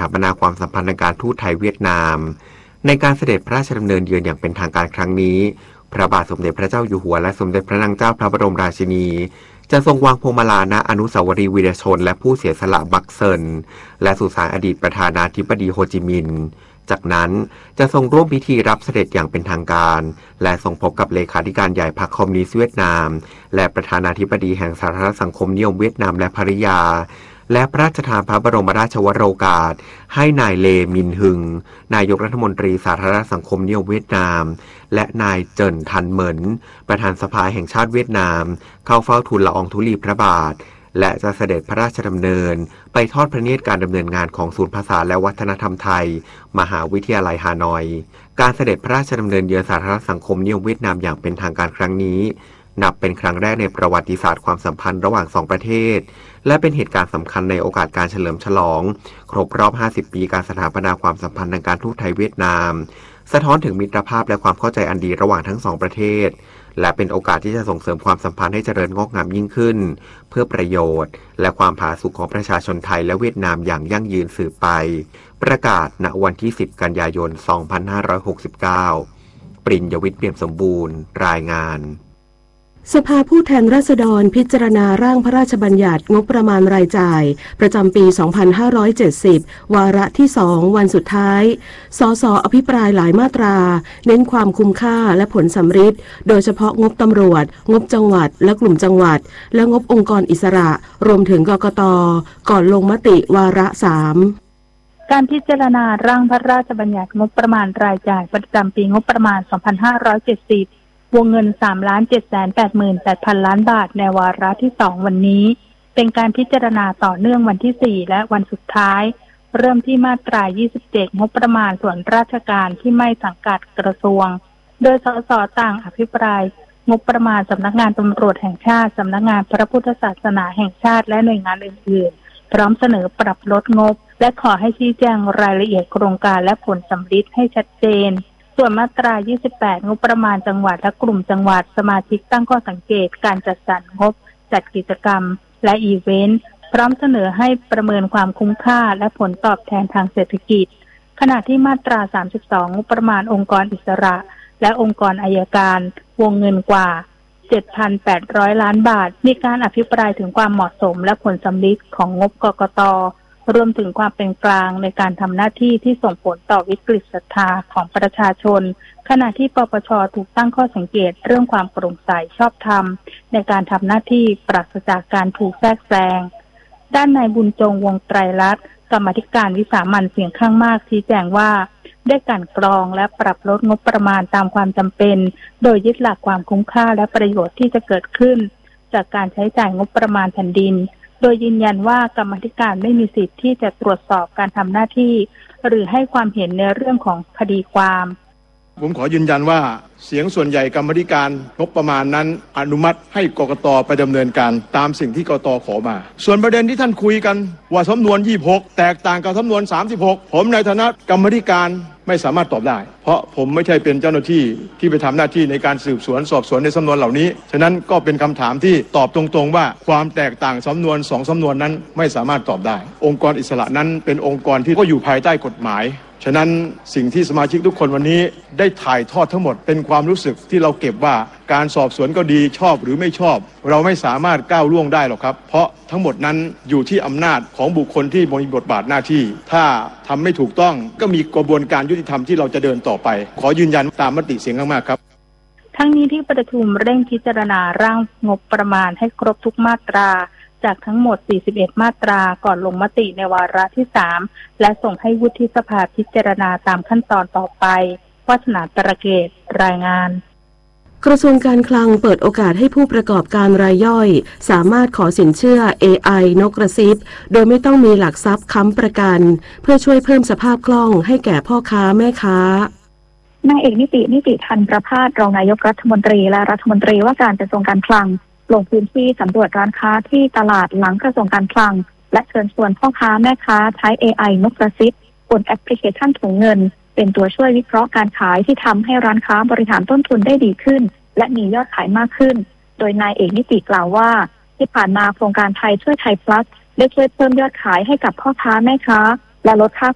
ปนาความสัมพันธ์ทางการทูตไทยเวียดนามในการเสด็จพระราชดำเนินเยือนอย่างเป็นทางการครั้งนี้พระบาทสมเด็จพระเจ้าอยู่หัวและสมเด็จพระนางเจ้าพระบรมราชินีจะทรงวางพวงมาลาณอนุสาวรีย์วีรชนและผู้เสียสละบักเซินและสุสานอดีตประธานาธิบดีโฮจิมินห์จากนั้นจะทรงร่วมพิธีรับเสด็จอย่างเป็นทางการและทรงพบกับเลขาธิการใหญ่พรรคคอมมิวนิสต์เวียดนามและประธานาธิบดีแห่งสาธารณสังคมนิยมเวียดนามและภริยาและพระราชทานพระบรมราชวโรกาสให้นายเลมินฮึงนายกรัฐมนตรีสาธารณสังคมนิยมเวียดนามและนายเจินทันเหมินประธานสภาแห่งชาติเวียดนามเข้าเฝ้าทูลละอองธุลีพระบาทและจะเสด็จพระราชดำเนินไปทอดพระเนตรการดำเนินงานของศูนย์ภาษาและวัฒนธรรมไทยมหาวิทยาลัยฮานอยการเสด็จพระราชดำเนินเยือนสาธารณสังคมนิยมเวียดนามอย่างเป็นทางการครั้งนี้นับเป็นครั้งแรกในประวัติศาสตร์ความสัมพันธ์ระหว่างสองประเทศและเป็นเหตุการณ์สำคัญในโอกาสการเฉลิมฉลองครบรอบ50ปีการสถาปนาความสัมพันธ์ทางการทูตไทยเวียดนามสะท้อนถึงมิตรภาพและความเข้าใจอันดีระหว่างทั้งสองประเทศและเป็นโอกาสที่จะส่งเสริมความสัมพันธ์ให้เจริญงอกงามยิ่งขึ้นเพื่อประโยชน์และความผาสุกของประชาชนไทยและเวียดนามอย่างยั่งยืนสืบไปประกาศณวันที่10กันยายน2569ปริญญวิทย์เปี่ยมสมบูรณ์รายงานสภาผู้แทนราษฎรพิจารณาร่างพระราชบัญญัติงบประมาณรายจ่ายประจำปี 2570 วาระที่ 2 วันสุดท้าย สส.อภิปรายหลายมาตราเน้นความคุ้มค่าและผลสำฤทธิ์โดยเฉพาะงบตำรวจงบจังหวัดและกลุ่มจังหวัดและงบองค์กรอิสระรวมถึงกกต.ก่อนลงมติวาระ 3 การพิจารณาร่างพระราชบัญญัติงบประมาณรายจ่ายประจำปีงบประมาณ 2570วงเงิน 3,788,000 ล้านบาทในวาระที่ 2 วันนี้เป็นการพิจารณาต่อเนื่องวันที่ 4 และวันสุดท้ายเริ่มที่มาตรา 27 งบประมาณส่วนราชการที่ไม่สังกัดกระทรวงโดยสสต่างอภิปรายงบประมาณสำนักงานตำรวจแห่งชาติสำนักงานพระพุทธศาสนาแห่งชาติและหน่วยงานอื่นๆพร้อมเสนอปรับลดงบและขอให้ชี้แจงรายละเอียดโครงการและผลสำฤทธิ์ให้ชัดเจนส่วนมาตรา 28 งบประมาณจังหวัดและกลุ่มจังหวัดสมาชิกตั้งข้อสังเกตการจัดสรรงบจัดกิจกรรมและอีเวนต์พร้อมเสนอให้ประเมินความคุ้มค่าและผลตอบแทนทางเศรษฐกิจขณะที่มาตรา 32 งบประมาณองค์กรอิสระและองค์กรอัยการวงเงินกว่า 7,800 ล้านบาทมีการอภิปรายถึงความเหมาะสมและผลสำฤทธิ์ของงบกกต.รวมถึงความเป็นกลางในการทำหน้าที่ที่ส่งผลต่อวิกฤตศรัทธาของประชาชนขณะที่ปปช.ถูกตั้งข้อสังเกตเรื่องความโปร่งใสชอบธรรมในการทำหน้าที่ปราศจากการถูกแทรกแซงด้านนายบุญจงวงไตรรัตน์กรรมาธิการวิสามัญเสียงข้างมากชี้แจงว่าได้กลั่นกรองและปรับลดงบประมาณตามความจำเป็นโดยยึดหลักความคุ้มค่าและประโยชน์ที่จะเกิดขึ้นจากการใช้จ่ายงบประมาณแผ่นดินโดยยืนยันว่ากรรมาธิการไม่มีสิทธิ์ที่จะตรวจสอบการทำหน้าที่หรือให้ความเห็นในเรื่องของคดีความผมขอยืนยันว่าเสียงส่วนใหญ่กรรมาธิการงบประมาณนั้นอนุมัติให้กกต.ไปดำเนินการตามสิ่งที่กกต.ขอมาส่วนประเด็นที่ท่านคุยกันว่าสำนวน26แตกต่างกับสำนวน36ผมในฐานะกรรมาธิการไม่สามารถตอบได้เพราะผมไม่ใช่เป็นเจ้าหน้าที่ที่ไปทำหน้าที่ในการสืบสวนสอบสวนในสำนวนเหล่านี้ฉะนั้นก็เป็นคำถามที่ตอบตรงๆว่าความแตกต่างสำนวน2สำนวนนั้นไม่สามารถตอบได้องค์กรอิสระนั้นเป็นองค์กรที่ก็อยู่ภายใต้กฎหมายฉะนั้นสิ่งที่สมาชิกทุกคนวันนี้ได้ถ่ายทอดทั้งหมดเป็นความรู้สึกที่เราเก็บว่าการสอบสวนก็ดีชอบหรือไม่ชอบเราไม่สามารถก้าวล่วงได้หรอกครับเพราะทั้งหมดนั้นอยู่ที่อำนาจของบุคคลที่มีบทบาทหน้าที่ถ้าทำไม่ถูกต้องก็มีกระบวนการยุติธรรมที่เราจะเดินต่อไปขอยืนยันตามมติเสียงข้างมากครับทั้งนี้ที่ประชุมเร่งพิจารณาร่างงบประมาณให้ครบทุกมาตราจากทั้งหมด41มาตราก่อนลงมติในวาระที่3และส่งให้วุฒิสภาพิจารณาตามขั้นตอนต่อไปวาสนาตระเกตรายงานกระทรวงการคลังเปิดโอกาสให้ผู้ประกอบการรายย่อยสามารถขอสินเชื่อ AI นกกระซิบโดยไม่ต้องมีหลักทรัพย์ค้ำประกันเพื่อช่วยเพิ่มสภาพคล่องให้แก่พ่อค้าแม่ค้านายเอกนิติธันประภาสรองนายกรัฐมนตรีและรัฐมนตรีว่าการกระทรวงการคลังลงพื้นที่สำรวจร้านค้าที่ตลาดหลังกระทรวงการคลังและเชิญชวนพ่อค้าแม่ค้าใช้ AI นกกระซิบบนแอปพลิเคชันถุงเงินเป็นตัวช่วยวิเคราะห์การขายที่ทำให้ร้านค้าบริหารต้นทุนได้ดีขึ้นและมียอดขายมากขึ้นโดยนายเอกนิติกล่าวว่าที่ผ่านมาโครงการไทยช่วยไทย plus ได้ช่วยเพิ่มยอดขายให้กับพ่อค้าแม่ค้าและลดค่า